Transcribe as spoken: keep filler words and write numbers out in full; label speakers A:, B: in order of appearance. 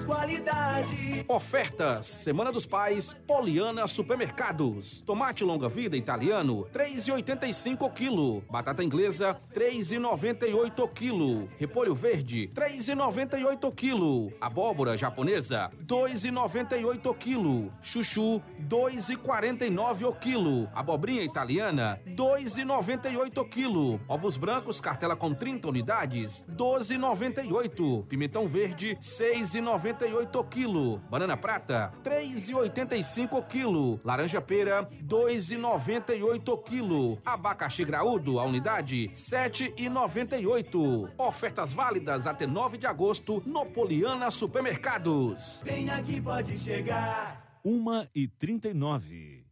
A: qualidade.
B: Ofertas, Semana dos Pais, Poliana Supermercados. Tomate longa-vida italiano, três reais e oitenta e cinco o quilo. Batata inglesa, três reais e noventa e oito o quilo. Repolho verde, três reais e noventa e oito o quilo. Abóbora japonesa, dois reais e noventa e oito o quilo. Chuchu, dois reais e quarenta e nove o quilo. Abobrinha italiana, dois reais e noventa e oito o quilo. Ovos brancos, cartela com trinta unidades, doze reais e noventa e oito. Pimentão verde, seis reais e noventa e oito o quilo. Banana prata, três reais e oitenta e cinco o quilo. Laranja pera, dois reais e noventa e oito o quilo. Abacaxi graúdo, a unidade, sete reais e noventa e oito. Ofertas válidas até nove de agosto no Poliana Supermercados.
A: Vem aqui, pode chegar.
C: Uma e trinta e nove.